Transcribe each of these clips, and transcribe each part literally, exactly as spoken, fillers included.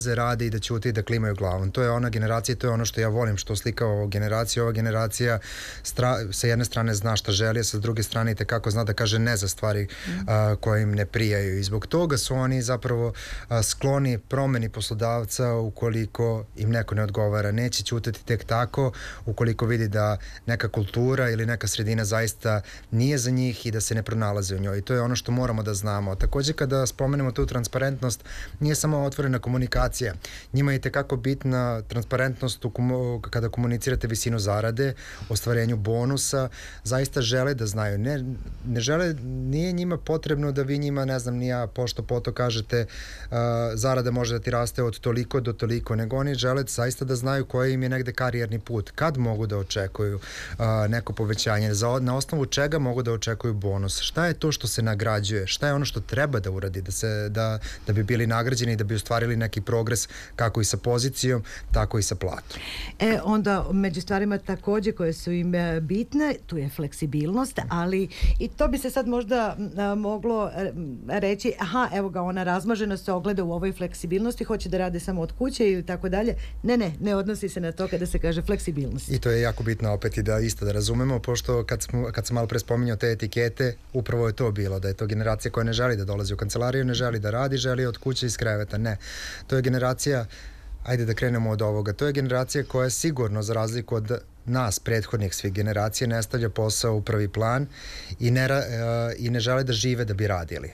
rade i da ćute i da klimaju glavom. To je ona generacija, to je ono što ja volim, što slika ovu generaciju. Ova generacija stra, sa jedne strane zna šta želi, a sa druge strane i tekako zna da kaže ne za stvari mm. a, koje im ne prijaju. I zbog toga su oni zapravo a, skloni promeni poslodavca ukoliko im neko ne odgovara. Neće ćutati tek tako ukoliko vidi da neka kultura ili neka sredina zaista nije za njih i da se ne pronalaze u njoj. I to je ono što moramo da znamo. Takođe, kada spomenemo tu transparentnost, nije samo otvorena komunikacija. Njima je tekako bitna transparentnost u komu, kada komunicirate visinu zarade, ostvarenju bonusa, zaista žele da znaju. Ne, ne žele, nije njima potrebno da vi njima, ne znam, nija pošto poto kažete uh, zarada može da ti raste od toliko do toliko, nego oni žele zaista da znaju koji im je negde karijerni put, kad mogu da očekuju uh, neko povećanje, za, na osnovu čega mogu da očekuju bonus, šta je to što se nagrađuje, šta je ono što treba da uradi da, se, da, da bi bili nagrađeni, da bi ostvarili neki progres kako i sa pozicijom, tako i sa platom. E, onda među stvarima takođe koje su im bitne, tu je fleksibilnost, ali i to bi se sad možda a, moglo reći, aha, evo ga, ona razmaženost se ogleda u ovoj fleksibilnosti, hoće da rade samo od kuće i tako dalje. Ne, ne, ne odnosi se na to kada se kaže fleksibilnost. I to je jako bitno opet i da isto da razumemo, pošto kad, smo, kad sam malo pre spominjao te etikete, upravo je to bilo, da je to generacija koja ne želi da dolazi u kancelariju, ne želi da radi, želi od kuće iz kreveta. Ne, to je generacija, ajde da krenemo od ovoga, to je generacija koja sigurno, za razliku od nas, prethodnih svih generacija, ne stavlja posao u prvi plan i ne, uh, i ne žele da žive da bi radili.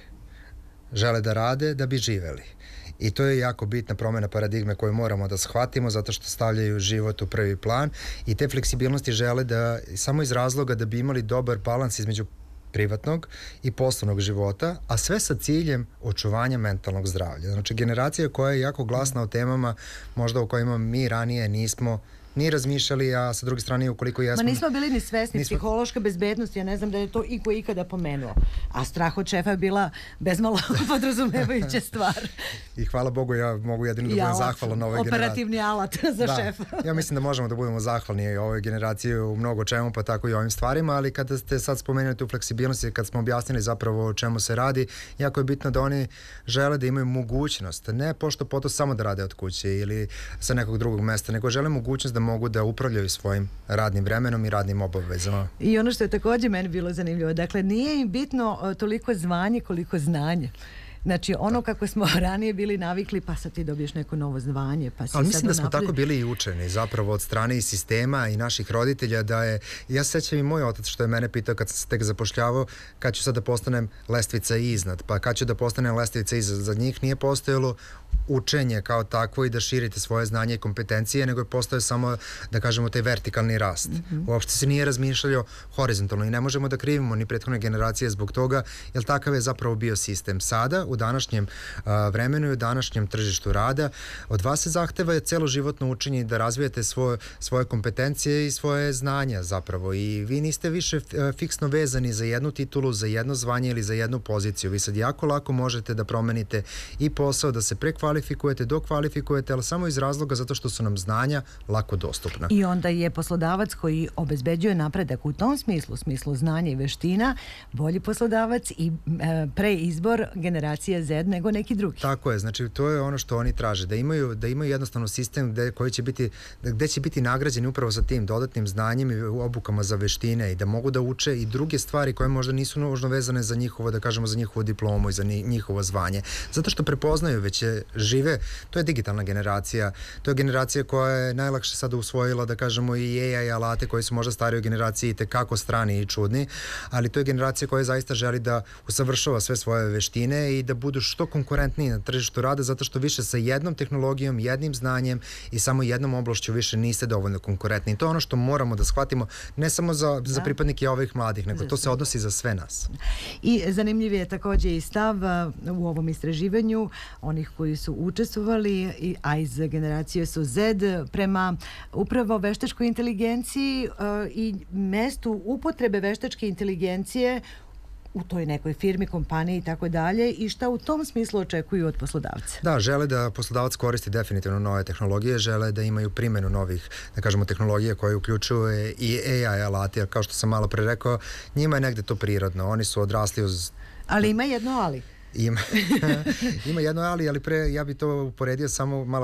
Žele da rade da bi živeli. I to je jako bitna promjena paradigme koju moramo da shvatimo zato što stavljaju život u prvi plan i te fleksibilnosti žele da, samo iz razloga da bi imali dobar balans između privatnog i poslovnog života, a sve sa ciljem očuvanja mentalnog zdravlja. Znači, generacija koja je jako glasna o temama možda o kojima mi ranije nismo ni razmišljali, a sa druge strane ukoliko jesmo... Ma nismo bili ni svesni, nismo... psihološka bezbednost, ja ne znam da je to iko ikada pomenuo. A strah od šefa je bila bezmalo podrazumevajuća stvar. I hvala Bogu, ja mogu jedino da budem zahvalan ovoj generaciji. Operativni alat za da, šefa. Ja mislim da možemo da budemo zahvalni ovoj generaciji u mnogo čemu, pa tako i ovim stvarima, ali kada ste sad spomenuli tu fleksibilnost i kad smo objasnili zapravo o čemu se radi, jako je bitno da oni žele da imaju mogućnost, ne pošto poto samo da rade od kuće ili sa nekog drugog mesta, nego žele mogućnost da mogu da upravljaju svojim radnim vremenom i radnim obavezama. I ono što je takođe meni bilo zanimljivo, dakle nije im bitno toliko zvanje koliko znanje. Znači, ono kako smo ranije bili navikli, pa sad ti dobiješ neko novo zvanje, pa si ali sad mislim da smo napred... tako bili i učeni, zapravo od strane i sistema i naših roditelja, da je, ja se sećam i moj otac što je mene pitao kad sam se tek zapošljavao, kad ću sad da postanem lestvica iznad, pa kad ću da postanem lestvica iznad, za njih nije postojalo učenje kao takvo i da širite svoje znanje i kompetencije, nego je postoje samo, da kažemo, taj vertikalni rast. Mm-hmm. Uopšte se nije razmišljalo horizontalno i ne možemo da krivimo ni prethodne generacije zbog toga, jer takav je zapravo bio sistem. Sada, u današnjem a, vremenu i u današnjem tržištu rada, od vas se zahteva celoživotno učenje da razvijete svoje, svoje kompetencije i svoje znanja zapravo i vi niste više fiksno vezani za jednu titulu, za jedno zvanje ili za jednu poziciju. Vi sad jako lako možete da promenite i posao, da se prekvalifikujete, dokvalifikujete, ali samo iz razloga zato što su nam znanja lako dostupna. I onda je poslodavac koji obezbeđuje napredak u tom smislu, u smislu znanja i veština, bolji poslodavac i e, preizbor generacije Z nego neki drugi. Tako je, znači to je ono što oni traže, da imaju, da imaju jednostavno sistem gde, koji će biti, gde će biti nagrađeni upravo sa tim dodatnim znanjem i obukama za veštine i da mogu da uče i druge stvari koje možda nisu nužno vezane za njihovo, da kažemo, za njihovu diplomu i za njihovo zvanje. Zato što prepoznaju, već žive, to je digitalna generacija, to je generacija koja je najlakše sada usvojila, da kažemo, i A I alate koji su možda stariji u generaciji tekako strani i čudni, ali to je generacija koja zaista želi da usavršava sve svoje veštine i da budu što konkurentniji na tržištu rada, zato što više sa jednom tehnologijom, jednim znanjem i samo jednom oblašću više niste dovoljno konkurentni. I to je ono što moramo da shvatimo, ne samo za, za pripadnike ovih mladih, nego to se odnosi za sve nas. I zanimljiv je takođe i stav u ovom istraživanju onih koji su učestvovali, a iz generacije su Z, prema upravo veštačkoj inteligenciji i mestu upotrebe veštačke inteligencije u toj nekoj firmi, kompaniji i tako dalje i šta u tom smislu očekuju od poslodavca? Da, žele da poslodavac koristi definitivno nove tehnologije, žele da imaju primjenu novih, da kažemo, tehnologija koje uključuje i A I alati, jer kao što sam malo pre rekao, njima je negde to prirodno, oni su odrasli uz... Ali ima jedno ali. Ima, ima jedno ali, ali pre ja bi to uporedio samo malo